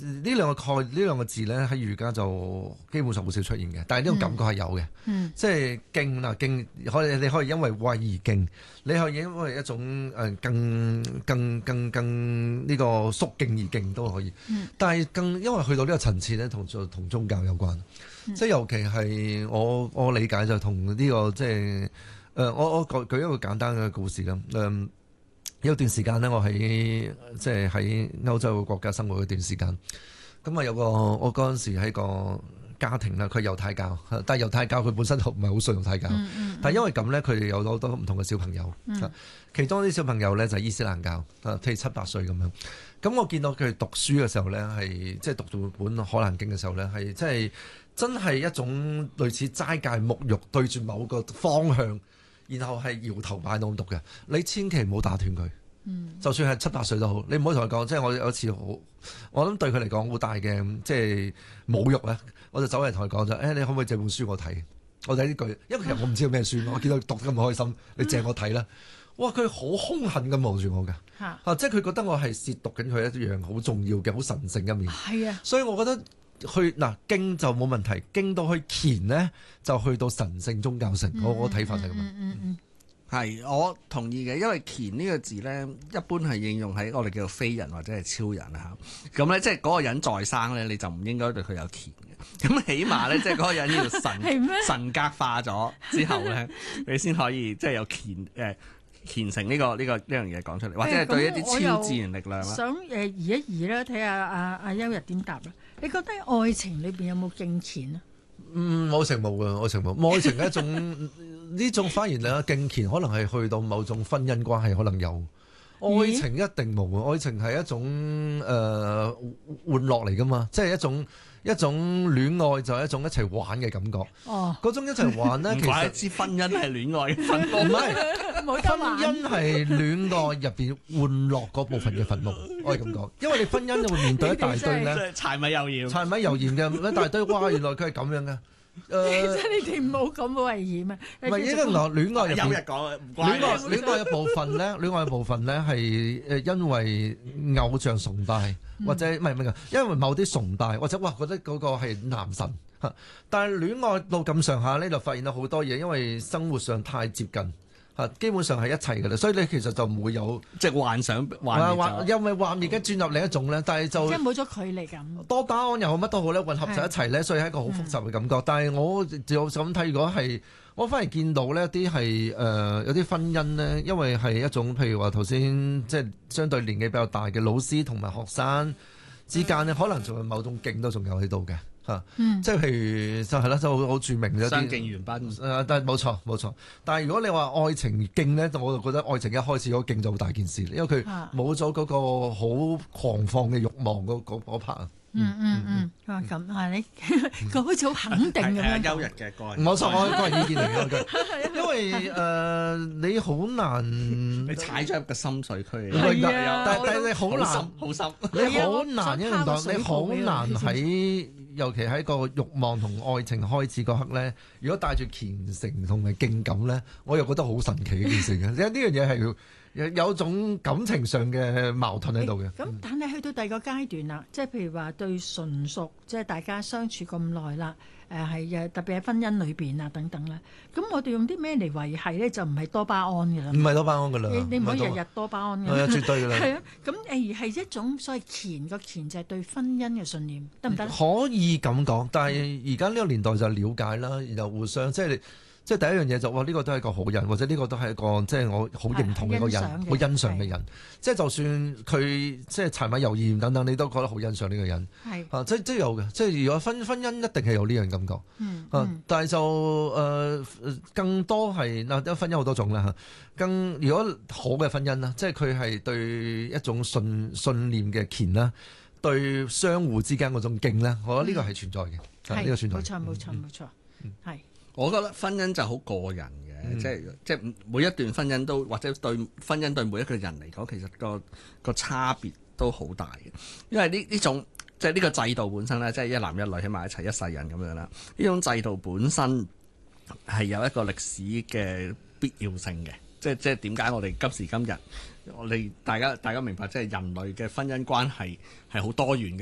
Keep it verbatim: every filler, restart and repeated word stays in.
呢兩個概呢兩個字咧喺儒家就基本上好少出現嘅，但係呢種感覺係有嘅， 嗯、 即係敬啦敬，可以你可以因為畏而敬，你可以因為一種誒更更更更呢個肅敬而敬都可以， 嗯、 但係更因為去到呢個層次咧，同同宗教有關，嗯、即係尤其係我我理解就同呢、這個即係誒、呃、我我舉舉一個簡單嘅故事啦，誒、呃。有段時間咧，我喺即係喺歐洲嘅國家生活一段時間，咁啊有個我嗰陣時喺個家庭啦，佢猶太教，但係猶太教佢本身就唔係好信猶太教，嗯嗯、但係因為咁咧，佢哋有好多唔同嘅小朋友，嗯、其中啲小朋友咧就係伊斯蘭教，啊，譬如七八歲咁樣。咁我見到佢哋讀書嘅時候咧，係即係讀到本《可蘭經》嘅時候咧，係即係真係一種類似齋戒沐浴對住某個方向。然後係搖頭擺腦咁讀嘅，你千祈唔好打斷佢。嗯，就算係七八歲都好，你唔好同佢講。即係我有一次好，我諗對佢嚟講好大嘅即係侮辱咧。我就走嚟同佢講咗，誒、哎，你可唔可以借本書我睇？我睇呢句，因為其實我唔知道咩書，我見到佢讀得咁開心，你借我睇啦。哇！佢好兇狠咁望住我㗎，啊，啊，即係佢覺得我係褻瀆緊佢一樣好重要嘅好神聖一面。係啊，所以我覺得。去嗱經就冇問題，經到去虔呢，就去到神聖宗教性。我我睇法係咁樣。嗯嗯嗯， 係、嗯、我同意嘅，因為虔呢個字咧，一般係應用喺我哋叫做非人或者係超人啊嚇。咁咧即係嗰個人在生咧，你就唔應該對佢有虔嘅。咁起碼咧，即係嗰個人要神嗎神格化咗之後咧，你先可以即係有虔誒虔誠呢個呢、呢個呢樣嘢講出嚟，或者係對一啲超自然力量啦。 想誒移一移啦，睇下阿阿邱日點答啦。你覺得愛情裏邊有冇敬虔啊？ 嗯，愛情冇嘅，愛情冇。愛情係一種呢種反而咧敬虔，可能係去到某種婚姻關係可能有。愛情一定冇嘅，愛情係一種誒、呃、玩樂嚟㗎嘛，即係一種一種戀愛就係一種一齊玩嘅感覺。哦，嗰種一齊玩咧，其實知婚姻係戀愛嘅份目， 唔係婚姻係戀愛入邊玩樂嗰部分嘅份目，我係咁講。因為你婚姻就會面對一大堆咧， 柴米油鹽， 柴米油鹽嘅一大堆。哇！原來佢係咁樣嘅。 誒，其實你哋唔好咁危險啊！ 唔係，因為戀愛入邊， 有日講唔關戀愛戀愛嘅部分咧，戀愛嘅部分咧係誒因為偶像崇拜，或者唔係唔係，因為某啲崇拜，或者哇覺得嗰個係男神嚇。但係戀愛到咁上下咧，就發現到好多嘢，因為生活上太接近。嚇，基本上係一齊嘅啦，所以你其實就唔會有即係幻想幻滅， 又咪幻滅嘅轉入另一種咧，但係就即係冇咗距離感， 多巴胺又好乜都好咧，混合在一齊咧，所以係一個好複雜嘅感覺。嗯、但係我就咁睇，如果係我反而見到呢一啲係誒有啲婚姻咧，因為係一種譬如話頭先即係相對年紀比較大嘅老師同埋學生之間咧，嗯、可能仲有某種勁都仲有喺度嘅。嚇，嗯、即係譬如就係啦，就好好著名嘅相敬如賓。 誒，但係冇錯冇錯。但係如果你話愛情勁咧，我就覺得愛情一開始嗰勁就好大件事，因為佢冇咗嗰個好狂放嘅慾望嗰嗰嗰 part。 嗯嗯嗯，啊咁係你佢好似好肯定咁樣。 休日嘅個人， 冇錯，我個人意見嚟嘅，因為誒你好難， 你踩咗入個心水區。 係啊， 但但係你好難， 好深， 你好難一樣講，你好難喺。尤其喺個慾望同愛情開始嗰刻咧，如果帶住虔誠同埋敬感咧，我又覺得好神奇嘅件事嘅。因為呢樣嘢係要有種感情上嘅矛盾喺度嘅。 咁、欸、但係去到第二個階段啦，即係譬如話對純熟，即係大家相處咁耐啦，誒係誒特別喺婚姻裏邊啊等等啦。咁我哋用啲咩嚟維係咧？就唔係多巴胺嘅啦。 唔係多巴胺嘅啦。 你你唔可以日日多巴胺嘅。 係啊，絕對嘅啦。 係啊，咁誒而係一種所謂虔個虔就係對婚姻嘅信念，得唔得？ 可以咁講，但係而家呢個年代就了解啦，然後互相即係即係第一樣嘢就話呢個都係一個好人，或者呢個都係一個即係我好認同嘅一個人，好欣賞嘅人。即係就算佢即係柴米油鹽等等，你都覺得好欣賞呢個人。係啊，即即有嘅。即係如果婚婚姻一定係有呢樣感覺。嗯嗯、啊，但係就誒、呃、更多係嗱，婚姻好多種啦嚇。更如果好嘅婚姻啦，即係佢係對一種信信念嘅虔啦。對相互之間嗰種敬咧，我覺得呢個係存在嘅，呢、嗯、個存在。 冇錯冇錯冇錯，係、嗯。是我覺得婚姻就好個人嘅，嗯、即係即係每一段婚姻都或者對婚姻對每一個人嚟講，其實個個差別都好大嘅。因為呢呢種即係呢個制度本身咧，即係一男一女喺埋一齊一世人咁樣啦。呢種制度本身係有一個歷史嘅必要性嘅。即係即係點解我哋今時今日我哋大家大家明白，即係人類嘅婚姻關係係好多元嘅。